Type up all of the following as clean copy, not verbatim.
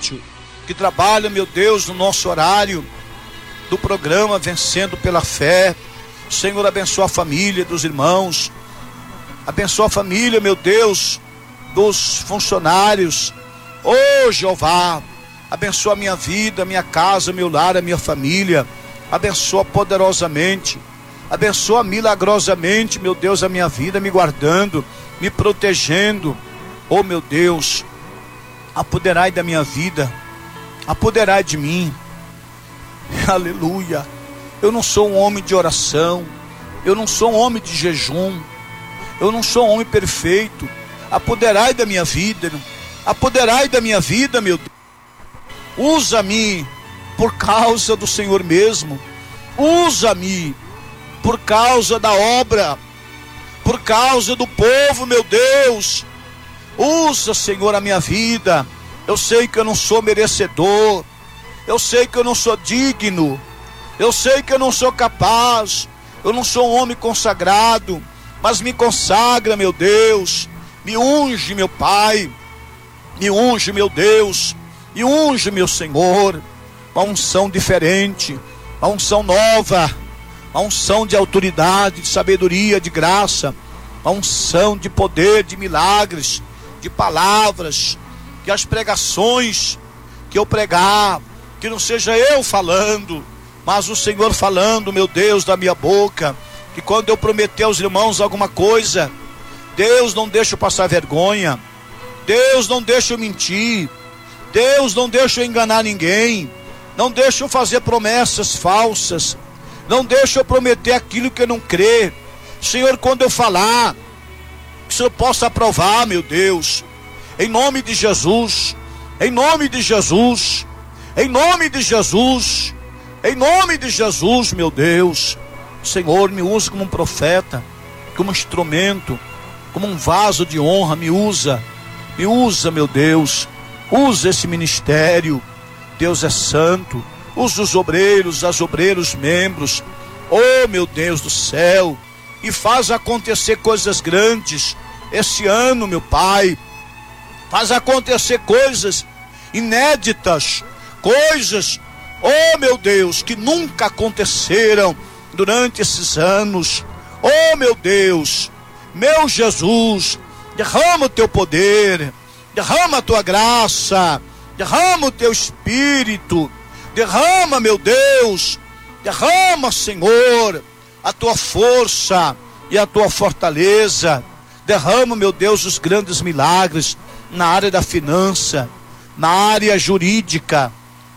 Márcio, que trabalha, meu Deus, no nosso horário do programa Vencendo pela Fé. Senhor, abençoa a família dos irmãos, abençoa a família, meu Deus, dos funcionários. Ô Jeová, abençoa a minha vida, a minha casa, meu lar, a minha família. Abençoa poderosamente, abençoa milagrosamente, meu Deus, a minha vida, me guardando, me protegendo. Ô meu Deus, apoderai da minha vida, apoderai de mim. Aleluia. Eu não sou um homem de oração, eu não sou um homem de jejum, eu não sou um homem perfeito. Apoderai da minha vida, apoderai da minha vida, meu Deus. Usa-me por causa do Senhor mesmo, usa-me por causa da obra, por causa do povo, meu Deus. Usa, Senhor, a minha vida. Eu sei que eu não sou merecedor, eu sei que eu não sou digno, eu sei que eu não sou capaz, eu não sou um homem consagrado, mas me consagra, meu Deus. Me unge, meu Pai, me unge, meu Deus, me unge, meu Senhor. Uma unção diferente, uma unção nova, uma unção de autoridade, de sabedoria, de graça, uma unção de poder, de milagres, de palavras. Que as pregações que eu pregar, que não seja eu falando, mas o Senhor falando, meu Deus, da minha boca. Que quando eu prometer aos irmãos alguma coisa, Deus não deixa eu passar vergonha, Deus não deixa eu mentir, Deus não deixa eu enganar ninguém, não deixa eu fazer promessas falsas, não deixa eu prometer aquilo que eu não crê. Senhor, quando eu falar, que o Senhor possa aprovar, meu Deus, em nome de Jesus, em nome de Jesus, em nome de Jesus, em nome de Jesus, meu Deus. Senhor, me usa como um profeta, como um instrumento, como um vaso de honra. Me usa, meu Deus. Usa esse ministério. Deus é santo. Usa os obreiros, as obreiros membros. Oh, meu Deus do céu. E faz acontecer coisas grandes esse ano, meu Pai. Faz acontecer coisas inéditas, coisas, oh meu Deus, que nunca aconteceram durante esses anos. Oh meu Deus, meu Jesus, derrama o teu poder, derrama a tua graça, derrama o teu espírito, derrama, meu Deus, derrama, Senhor, a tua força e a tua fortaleza. Derrama, meu Deus, os grandes milagres na área da finança, na área jurídica,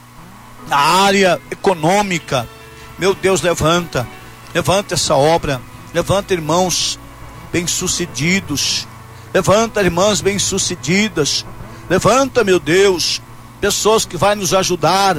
na área econômica. Meu Deus, levanta essa obra, levanta irmãos bem-sucedidos, levanta irmãs bem-sucedidas, levanta, meu Deus, pessoas que vão nos ajudar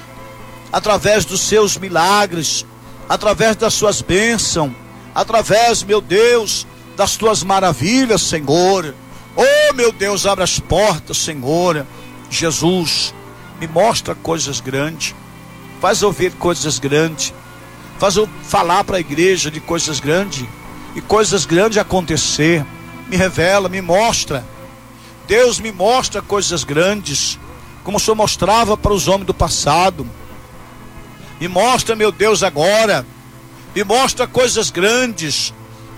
através dos seus milagres, através das suas bênçãos, através, meu Deus, das tuas maravilhas, Senhor. Oh, meu Deus, abre as portas, Senhor. Jesus, me mostra coisas grandes, faz ouvir coisas grandes, faz eu falar para a igreja de coisas grandes, e coisas grandes acontecer. Me revela, me mostra. Deus, me mostra coisas grandes, como o Senhor mostrava para os homens do passado. Me mostra, meu Deus, agora. Me mostra coisas grandes.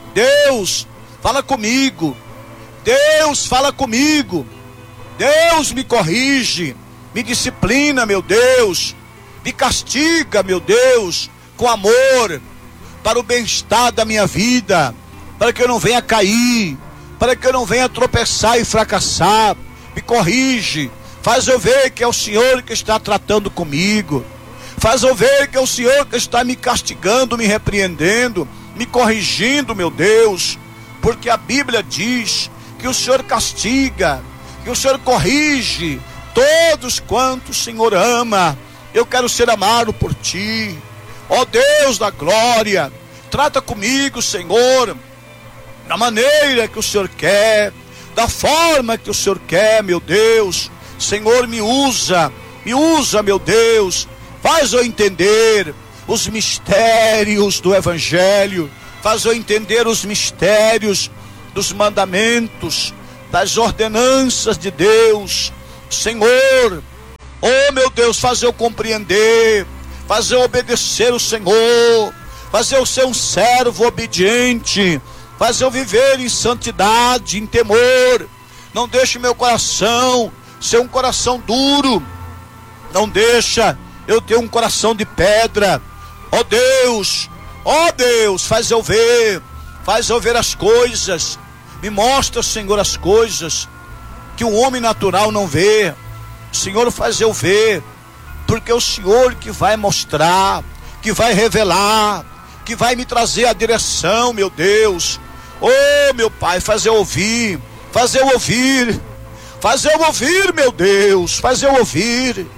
Deus, fala comigo. Deus, fala comigo. Deus, me corrige, me disciplina, meu Deus, me castiga, meu Deus, com amor, para o bem-estar da minha vida, para que eu não venha cair, para que eu não venha tropeçar e fracassar. Me corrige, faz eu ver que é o Senhor que está tratando comigo, faz eu ver que é o Senhor que está me castigando, me repreendendo, me corrigindo, meu Deus, porque a Bíblia diz que o Senhor castiga, que o Senhor corrige todos quantos o Senhor ama. Eu quero ser amado por ti, ó Deus da glória. Trata comigo, Senhor, da maneira que o Senhor quer, da forma que o Senhor quer, meu Deus. Senhor, me usa, meu Deus, faz eu entender os mistérios do Evangelho, faz eu entender os mistérios dos mandamentos, das ordenanças de Deus. Senhor, Oh, meu Deus, fazer eu compreender, fazer eu obedecer o Senhor, fazer eu ser um servo obediente, fazer eu viver em santidade, em temor. Não deixe meu coração ser um coração duro, não deixa eu ter um coração de pedra. Oh Deus, faz eu ver as coisas, me mostra, Senhor, as coisas que o homem natural não vê. Senhor, faz eu ver, porque é o Senhor que vai mostrar, que vai revelar, que vai me trazer a direção, meu Deus. Oh, meu Pai, faz eu ouvir, meu Deus, faz eu ouvir,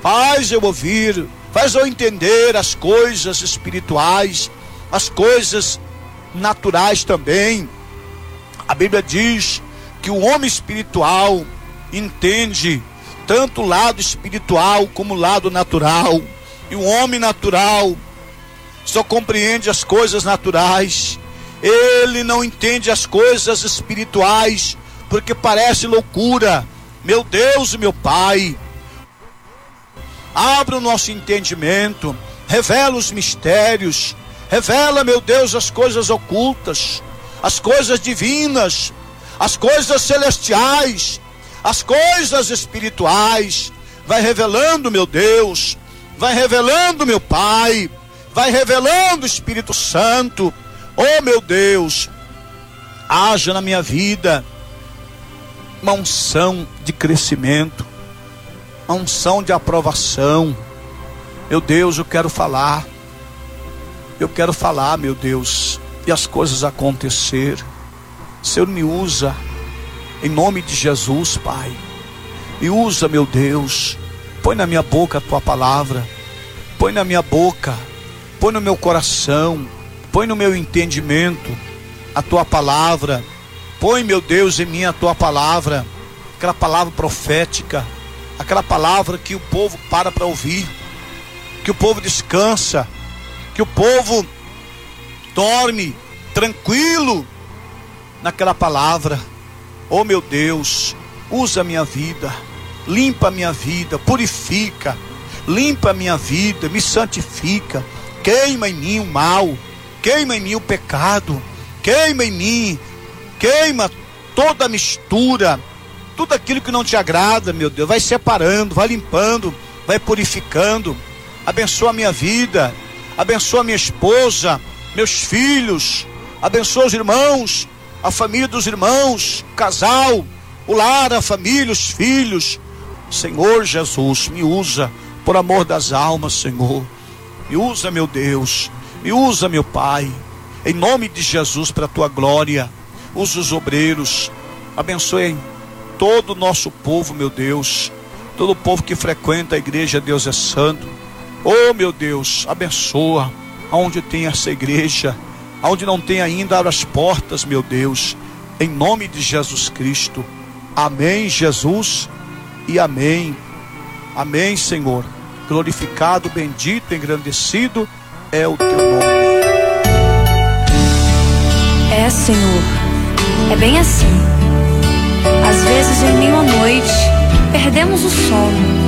faz eu entender as coisas espirituais, as coisas naturais também. A Bíblia diz que o homem espiritual entende tanto o lado espiritual como o lado natural, e o homem natural só compreende as coisas naturais, ele não entende as coisas espirituais, porque parece loucura. Meu Deus e meu Pai, abra o nosso entendimento, revela os mistérios, revela, meu Deus, as coisas ocultas, as coisas divinas, as coisas celestiais, as coisas espirituais. Vai revelando, meu Deus, vai revelando, meu Pai, vai revelando, Espírito Santo. Oh, meu Deus, haja na minha vida uma unção de crescimento, uma unção de aprovação. Meu Deus, eu quero falar, meu Deus, e as coisas acontecer. Senhor, me usa, em nome de Jesus, Pai. Me usa, meu Deus, põe na minha boca a tua palavra, põe na minha boca, põe no meu coração, põe no meu entendimento a tua palavra. Põe, meu Deus, em mim a tua palavra, aquela palavra profética, aquela palavra que o povo para ouvir, que o povo descansa, que o povo dorme tranquilo naquela palavra. Oh, meu Deus, usa a minha vida, limpa a minha vida, purifica, limpa a minha vida, me santifica, queima em mim o mal, queima em mim o pecado, queima em mim, queima toda a mistura, tudo aquilo que não te agrada, meu Deus, vai separando, vai limpando, vai purificando. Abençoa a minha vida, abençoa a minha esposa, meus filhos, abençoa os irmãos, a família dos irmãos, o casal, o lar, a família, os filhos. Senhor Jesus, me usa por amor das almas, Senhor. Me usa, meu Deus, me usa, meu Pai, em nome de Jesus, para a tua glória. Usa os obreiros, abençoe todo o nosso povo, meu Deus, todo o povo que frequenta a igreja Deus é Santo. Oh, meu Deus, abençoa aonde tem essa igreja, aonde não tem ainda, abre as portas, meu Deus, em nome de Jesus Cristo. Amém, Jesus, e amém. Amém, Senhor. Glorificado, bendito, engrandecido é o teu nome. É, Senhor, é bem assim. Às vezes, em meio à noite, perdemos o sono,